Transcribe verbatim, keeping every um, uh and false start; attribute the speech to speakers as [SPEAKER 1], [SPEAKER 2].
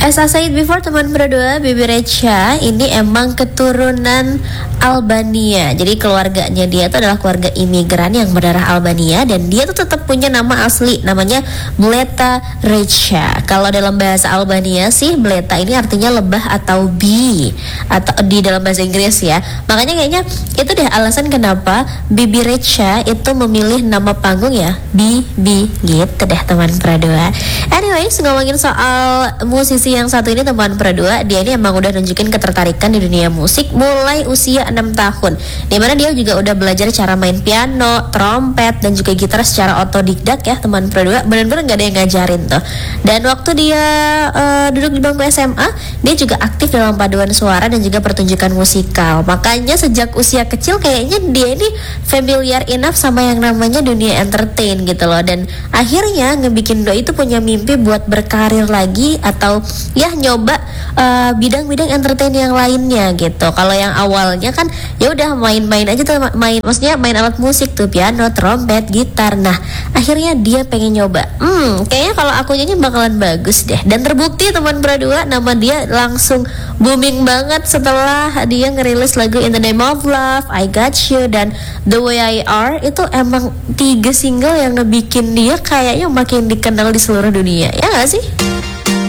[SPEAKER 1] As I said before, teman berdua, Bibi Recha ini emang keturunan Albania. Jadi keluarganya dia itu adalah keluarga imigran yang berdarah Albania, dan dia tuh tetap punya nama asli, namanya Bleta Recha. Kalau dalam bahasa Albania sih, Bleta ini artinya lebah atau bee, atau di dalam bahasa Inggris ya. Makanya kayaknya itu deh alasan kenapa Bibi Recha itu memilih nama panggung ya Bibi gitu deh teman berdua. Anyways, ngomongin soal musisi yang satu ini teman berdua, dia ini emang udah nunjukin ketertarikan di dunia musik mulai usia enam tahun, dimana dia juga udah belajar cara main piano, trompet, dan juga gitar secara otodidak ya teman berdua. Bener-bener gak ada yang ngajarin tuh. Dan waktu dia uh, duduk di bangku S M A, dia juga aktif dalam paduan suara dan juga pertunjukan musikal. Makanya sejak usia kecil kayaknya dia ini familiar enough sama yang namanya dunia entertain gitu loh. Dan akhirnya ngebikin Doi itu punya mimpi buat berkarir lagi atau ya nyoba uh, bidang-bidang entertain yang lainnya gitu. Kalau yang awalnya kan ya udah main-main aja tuh, main maksudnya main alat musik tuh, piano, trompet, gitar. Nah akhirnya dia pengen nyoba, hmm kayaknya kalau aku nyanyi bakalan bagus deh. Dan terbukti teman berdua, nama dia langsung booming banget setelah dia ngerilis lagu In the Name of Love, I Got You, dan The Way I Are. Itu emang tiga single yang ngebikin dia kayaknya makin dikenal di seluruh dunia, ya gak sih?